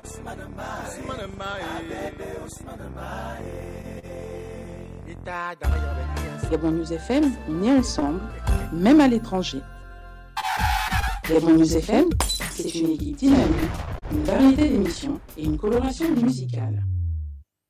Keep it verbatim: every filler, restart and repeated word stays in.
Gabon News F M, on est ensemble, même à l'étranger. Gabon News F M, c'est une équipe dynamique, une variété d'émissions et une coloration musicale.